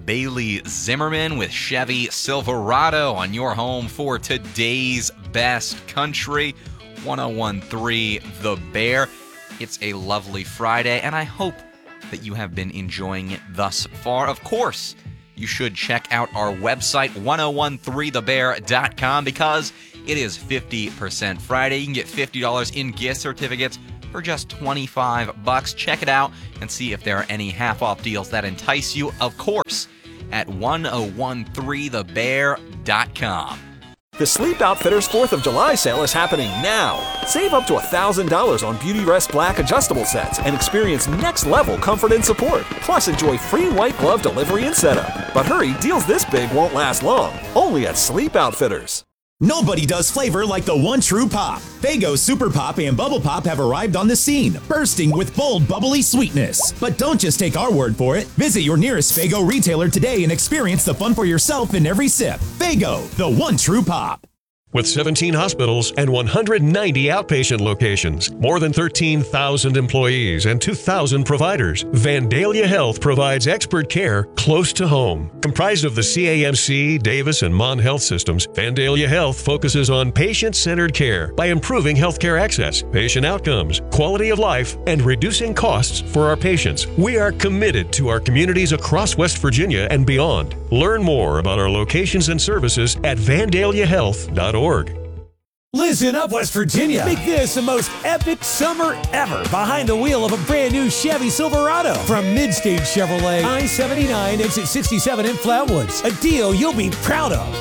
Bailey Zimmerman with Chevy Silverado on your home for today's best country, 101.3 The Bear. It's a lovely Friday, and I hope that you have been enjoying it thus far. Of course, you should check out our website, 1013thebear.com, because it is 50% Friday. You can get $50 in gift certificates for just $25. Check it out and see if there are any half-off deals that entice you, of course, at 1013thebear.com. The Sleep Outfitters 4th of July sale is happening now. Save up to $1,000 on Beautyrest Black adjustable sets and experience next-level comfort and support. Plus, enjoy free white glove delivery and setup. But hurry, deals this big won't last long. Only at Sleep Outfitters. Nobody does flavor like the one true pop. Faygo Super Pop and Bubble Pop have arrived on the scene, bursting with bold, bubbly sweetness. But don't just take our word for it. Visit your nearest Faygo retailer today and experience the fun for yourself in every sip. Faygo, the one true pop. With 17 hospitals and 190 outpatient locations, more than 13,000 employees and 2,000 providers, Vandalia Health provides expert care close to home. Comprised of the CAMC, Davis, and Mon Health systems, Vandalia Health focuses on patient-centered care by improving healthcare access, patient outcomes, quality of life, and reducing costs for our patients. We are committed to our communities across West Virginia and beyond. Learn more about our locations and services at vandaliahealth.org. Listen up, West Virginia. Make this the most epic summer ever behind the wheel of a brand new Chevy Silverado from Midstage Chevrolet, I-79, exit 67 in Flatwoods. A deal you'll be proud of.